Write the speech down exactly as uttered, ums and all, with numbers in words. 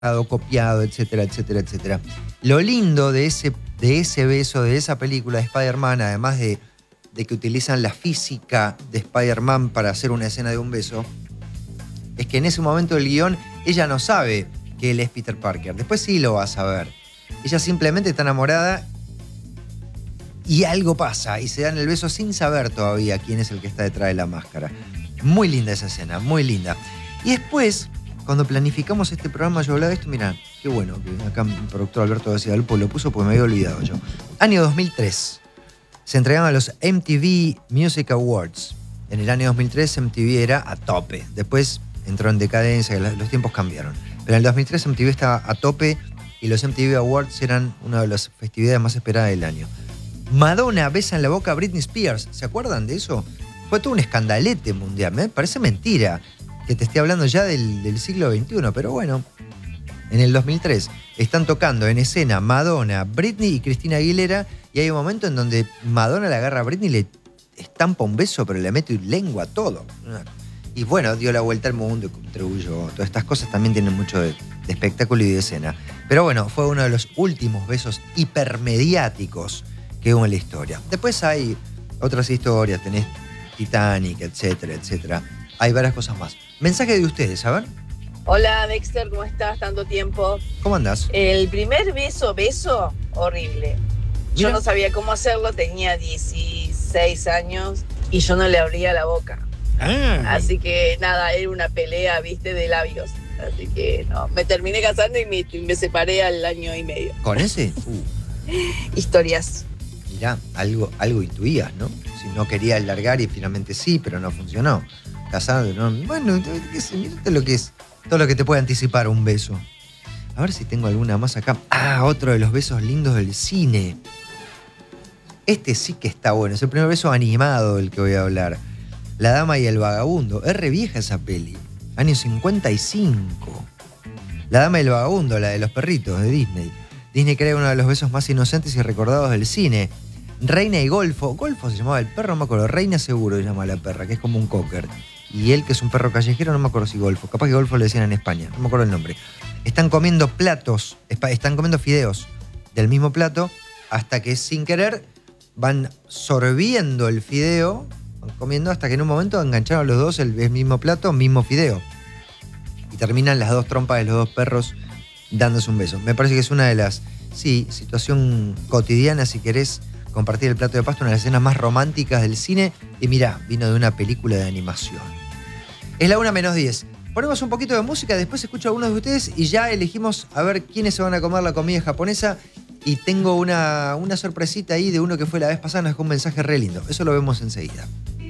copiado, etcétera, etcétera, etcétera. Lo lindo de ese, de ese beso, de esa película de Spider-Man, además de, de que utilizan la física de Spider-Man para hacer una escena de un beso, es que en ese momento del guión ella no sabe que él es Peter Parker. Después sí lo va a saber. Ella simplemente está enamorada y algo pasa y se dan el beso sin saber todavía quién es el que está detrás de la máscara. Muy linda esa escena, muy linda. Y después, cuando planificamos este programa, yo hablaba de esto, mirá, qué bueno que acá mi productor Alberto García Lupo lo puso porque me había olvidado yo. Año dos mil tres. Se entregaban los M T V Music Awards. En el año dos mil tres M T V era a tope. Después entró en decadencia, los tiempos cambiaron. Pero en el dos mil tres M T V estaba a tope y los M T V Awards eran una de las festividades más esperadas del año. Madonna besa en la boca a Britney Spears. ¿Se acuerdan de eso? Fue todo un escandalete mundial. Me parece mentira que te esté hablando ya del, del siglo veintiuno, pero bueno, en el dos mil tres están tocando en escena Madonna, Britney y Cristina Aguilera, y hay un momento en donde Madonna le agarra a Britney y le estampa un beso, pero le mete lengua a todo. Y bueno, dio la vuelta al mundo y contribuyó. Todas estas cosas también tienen mucho de, de espectáculo y de escena. Pero bueno, fue uno de los últimos besos hipermediáticos que hubo en la historia. Después hay otras historias, tenés Titanic, etcétera, etcétera. Hay varias cosas más. Mensaje de ustedes, a ver. Hola Dexter, ¿cómo estás? Tanto tiempo. ¿Cómo andás? El primer beso, beso, horrible. Yo Mira. no sabía cómo hacerlo, tenía dieciséis años y yo no le abría la boca. Ah. Así que nada, era una pelea, viste, de labios. Así que no, me terminé casando y me, me separé al año y medio. ¿Con ese? Uh. Historias. Mirá, algo, algo intuías, ¿no? Si no quería alargar y finalmente sí, pero no funcionó. Casado, ¿no? Bueno, qué sé, mirate lo que es, todo lo que te puede anticipar un beso. A ver si tengo alguna más acá. Ah, otro de los besos lindos del cine. Este sí que está bueno, es el primer beso animado del que voy a hablar. La dama y el vagabundo. Es re vieja esa peli. Año cincuenta y cinco. La dama y el vagabundo, la de los perritos de Disney. Disney crea uno de los besos más inocentes y recordados del cine. Reina y Golfo. Golfo se llamaba el perro, no me acuerdo. Reina seguro se llama la perra, que es como un cocker. Y él, que es un perro callejero, no me acuerdo si Golfo. Capaz que Golfo le decían en España, no me acuerdo el nombre. Están comiendo platos, están comiendo fideos del mismo plato, hasta que sin querer van sorbiendo el fideo, van comiendo hasta que en un momento engancharon los dos el mismo plato, mismo fideo. Y terminan las dos trompas de los dos perros dándose un beso. Me parece que es una de las, sí, situación cotidiana, si querés compartir el plato de pasta, una de las escenas más románticas del cine. Y mirá, vino de una película de animación. Es la una menos diez. Ponemos un poquito de música, después escucho a algunos de ustedes y ya elegimos a ver quiénes se van a comer la comida japonesa. Y tengo una, una sorpresita ahí de uno que fue la vez pasada, nos dejó un mensaje re lindo. Eso lo vemos enseguida.